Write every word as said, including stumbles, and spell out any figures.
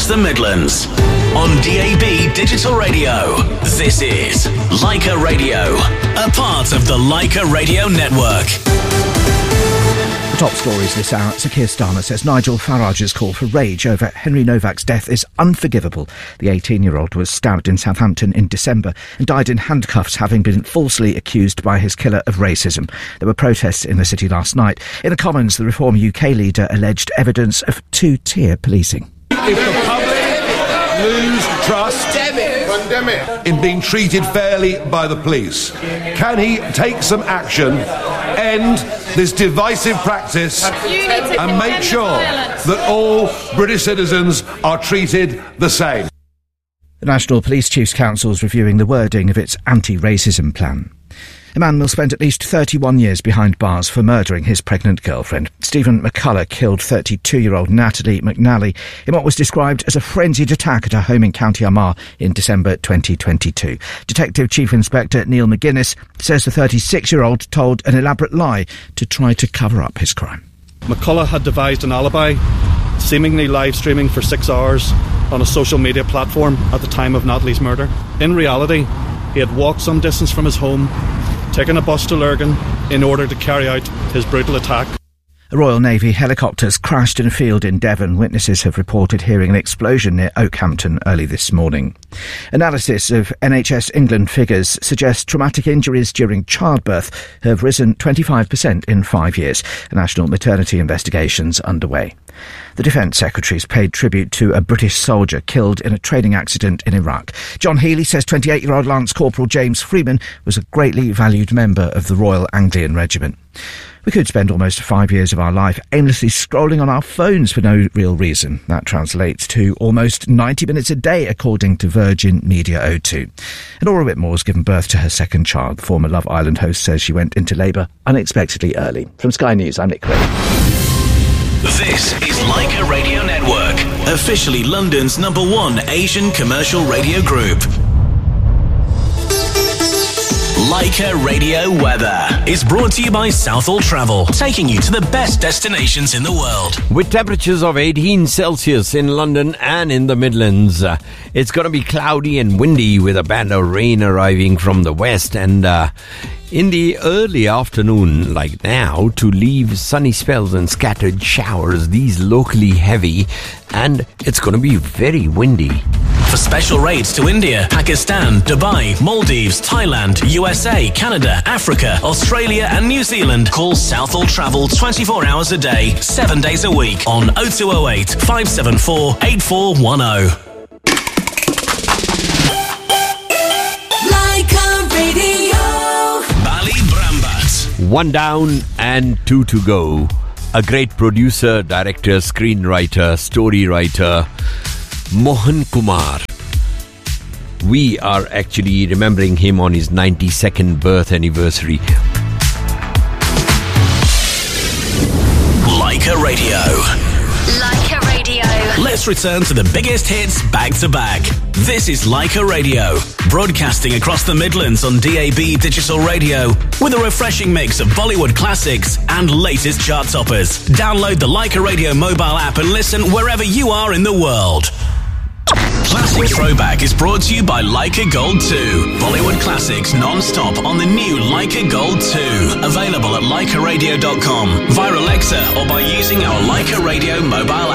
across the Midlands. On D A B Digital Radio, this is Leica Radio, a part of the Leica Radio Network. Top stories this hour. Sir Keir Starmer says Nigel Farage's call for rage over Henry Novak's death is unforgivable. The eighteen-year-old was stabbed in Southampton in December and died in handcuffs, having been falsely accused by his killer of racism. There were protests in the city last night. In the Commons, the Reform U K leader alleged evidence of two-tier policing. If the public lose trust in being treated fairly by the police, can he take some action, end this divisive practice and make sure that all British citizens are treated the same? The National Police Chiefs Council is reviewing the wording of its anti-racism plan. A man will spend at least thirty-one years behind bars for murdering his pregnant girlfriend. Stephen McCullough killed thirty-two-year-old Natalie McNally in what was described as a frenzied attack at her home in County Armagh in December twenty twenty-two. Detective Chief Inspector Neil McGuinness says the thirty-six-year-old told an elaborate lie to try to cover up his crime. McCullough had devised an alibi, seemingly live streaming for six hours on a social media platform at the time of Natalie's murder. In reality, he had walked some distance from his home, taken a bus to Lurgan in order to carry out his brutal attack. A Royal Navy helicopter's crashed in a field in Devon. Witnesses have reported hearing an explosion near Oakhampton early this morning. Analysis of N H S England figures suggests traumatic injuries during childbirth have risen twenty-five percent in five years. A national maternity investigation's underway. The Defence Secretary's paid tribute to a British soldier killed in a training accident in Iraq. John Healey says twenty-eight-year-old Lance Corporal James Freeman was a greatly valued member of the Royal Anglian Regiment. We could spend almost five years of our life aimlessly scrolling on our phones for no real reason. That translates to almost ninety minutes a day, according to Virgin Media O two. And Laura Whitmore has given birth to her second child. The former Love Island host says she went into labour unexpectedly early. From Sky News, I'm Nick Craig. This is Leica Radio Network, officially London's number one Asian commercial radio group. Leica Radio Weather is brought to you by Southall Travel, taking you to the best destinations in the world. With temperatures of eighteen Celsius in London and in the Midlands, uh, it's going to be cloudy and windy with a band of rain arriving from the west, and uh, in the early afternoon, like now, to leave sunny spells and scattered showers, these locally heavy, and it's going to be very windy. For special rates to India, Pakistan, Dubai, Maldives, Thailand, U S A, Canada, Africa, Australia and New Zealand, call Southall Travel twenty-four hours a day, seven days a week on oh two oh eight, five seven four, eight four one oh. Leica Radio. Bali Brambat. One down and two to go. A great producer, director, screenwriter, story writer, Mohan Kumar. We are actually remembering him on his ninety-second birth anniversary. Leica Radio. Leica Radio. Let's return to the biggest hits back to back. This is Leica Radio, broadcasting across the Midlands on D A B Digital Radio with a refreshing mix of Bollywood classics and latest chart toppers. Download the Leica Radio mobile app and listen wherever you are in the world. Classic Throwback is brought to you by Leica Gold two. Bollywood classics non-stop on the new Leica Gold two. Available at leica radio dot com, via Alexa or by using our Leica Radio mobile app.